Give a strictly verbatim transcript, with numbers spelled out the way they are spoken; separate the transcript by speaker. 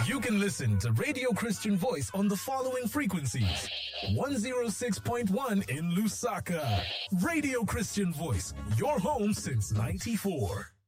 Speaker 1: You can listen to Radio Christian Voice on the following frequencies. one oh six point one in Lusaka. Radio Christian Voice, your home since ninety-four.